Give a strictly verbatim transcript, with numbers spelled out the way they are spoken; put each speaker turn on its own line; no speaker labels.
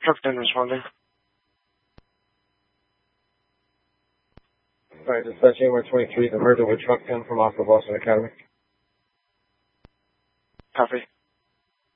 Truck ten responding.
Alright, dispatch January twenty-three, the merger with Truck ten from off of Boston Academy.
Copy.